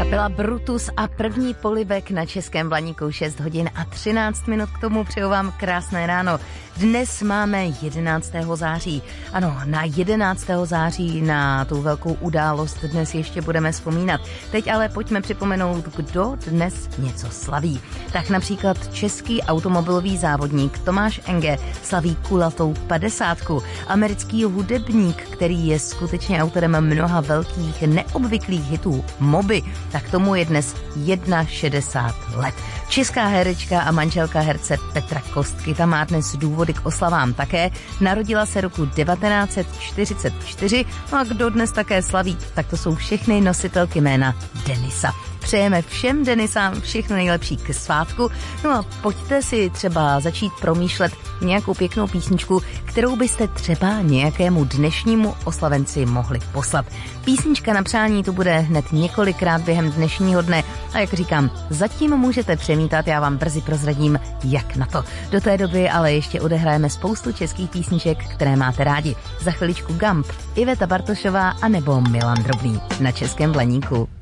Kapela Brutus a první polibek na Českém Blaníku 6 hodin a 13 minut k tomu přeju vám krásné ráno. Dnes máme 11. září. Ano, na 11. září na tu velkou událost dnes ještě budeme vzpomínat. Teď ale pojďme připomenout, kdo dnes něco slaví. Tak například český automobilový závodník Tomáš Enge slaví kulatou 50. Americký hudebník, který je skutečně autorem mnoha velkých neobvyklých hitů, Moby, tak tomu je dnes 61 let. Česká herečka a manželka herce Petra Kostky, ta má dnes důvody k oslavám také. Narodila se roku 1944, no a kdo dnes také slaví, tak to jsou všechny nositelky jména Denisa. Přejeme všem Denisám všechno nejlepší k svátku, no a pojďte si třeba začít promýšlet nějakou pěknou písničku, kterou byste třeba nějakému dnešnímu oslavenci mohli poslat. Písnička na přání tu bude hned několikrát během dnešního dne a jak říkám, zatím můžete přemítat, já vám brzy prozradím, jak na to. Do té doby ale ještě odehrajeme spoustu českých písniček, které máte rádi. Za chviličku Gump, Iveta Bartošová a nebo Milan Drobný na Českém Blaníku.